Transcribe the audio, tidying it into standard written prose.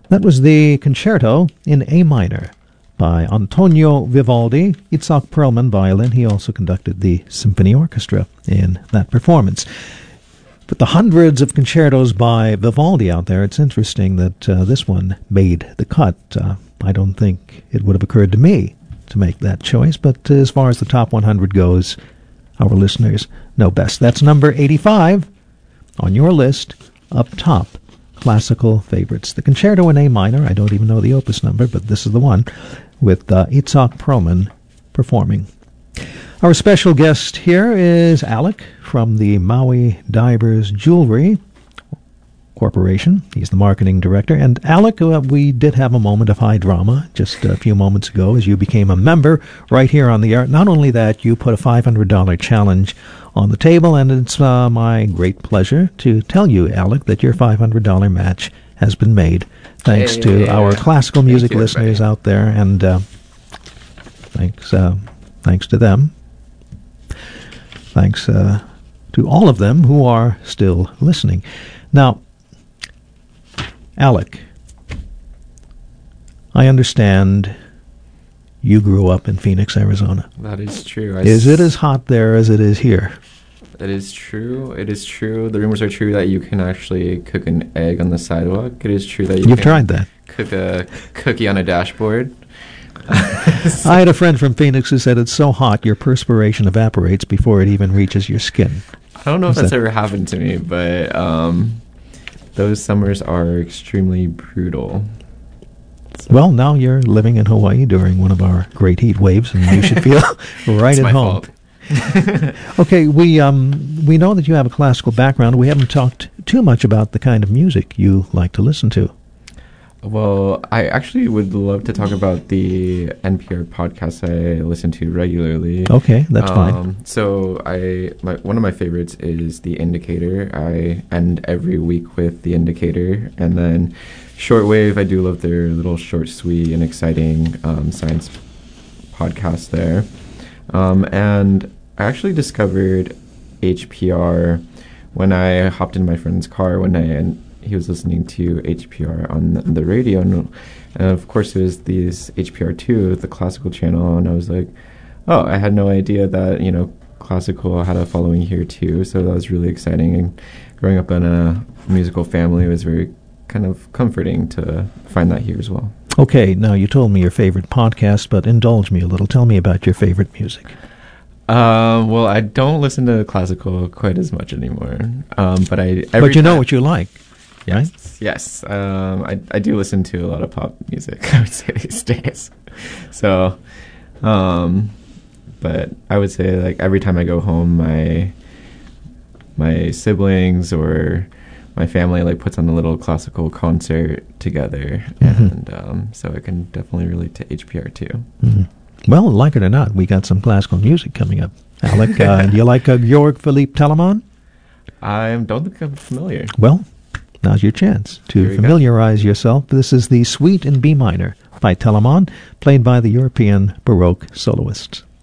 That was the Concerto in A minor by Antonio Vivaldi. Itzhak Perlman, violin. He also conducted the symphony orchestra in that performance. But the hundreds of concertos by Vivaldi out there, it's interesting that this one made the cut. I don't think it would have occurred to me to make that choice, but as far as the top 100 goes, our listeners know best. That's number 85 on your list, up top. Classical favorites. The Concerto in A minor, I don't even know the opus number, but this is the one, with Itzhak Perlman performing. Our special guest here is Alec from the Maui Divers Jewelry Corporation. He's the marketing director. And Alec, we did have a moment of high drama just a few moments ago as you became a member right here on the air. Not only that, you put a $500 challenge on the table, and it's my great pleasure to tell you, Alec, that your $500 match has been made. Thanks to our classical music listeners out there, and thanks to them. Thanks to all of them who are still listening. Now, Alec, I understand you grew up in Phoenix, Arizona. That is true. Is it as hot there as it is here? It is true. It is true. The rumors are true that you can actually cook an egg on the sidewalk. It is true that You've tried that. Cook a cookie on a dashboard. I had a friend from Phoenix who said it's so hot your perspiration evaporates before it even reaches your skin. I don't know if that's ever happened to me, but those summers are extremely brutal. So. Well, now you're living in Hawaii during one of our great heat waves, and you should feel right at home. Fault. Okay, we know that you have a classical background. We haven't talked too much about the kind of music you like to listen to. Well, I actually would love to talk about the NPR podcast I listen to regularly. Okay, that's fine. So one of my favorites is The Indicator. I end every week with The Indicator. And then Shortwave, I do love their little short, sweet, and exciting science podcast there. And I actually discovered HPR when I hopped in my friend's car one night, and he was listening to HPR on the radio, and of course it was this HPR2, the classical channel, and I was like, oh, I had no idea that, classical had a following here too, so that was really exciting. And growing up in a musical family was very kind of comforting to find that here as well. Okay, now you told me your favorite podcast, but indulge me a little. Tell me about your favorite music. Well, I don't listen to classical quite as much anymore, but you know what you like. Right? Yes. I do listen to a lot of pop music, I would say, these days. So, but I would say, like, every time I go home, my siblings or my family, like, puts on a little classical concert together. Mm-hmm. And so I can definitely relate to HPR too. Mm-hmm. Well, like it or not, we got some classical music coming up. Alec, do you like Georg Philipp Telemann? I don't think I'm familiar. Well, now's your chance to familiarize yourself. This is the Suite in B minor by Telemann, played by the European Baroque soloists.